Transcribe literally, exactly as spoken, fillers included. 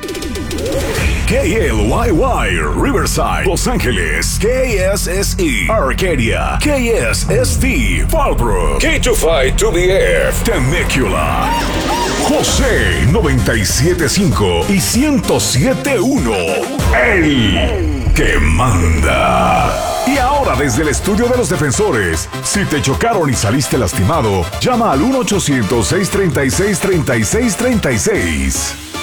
K L Y Y, Riverside, Los Ángeles. K S S E, Arcadia. K S S T, Fallbrook. K veinticinco to the F, Temecula. José noventa y siete punto cinco y ciento siete punto uno. El que manda. Y ahora desde el estudio de los defensores, si te chocaron y saliste lastimado, llama al uno ochocientos, seiscientos treinta y seis, treinta y seis treinta y seis.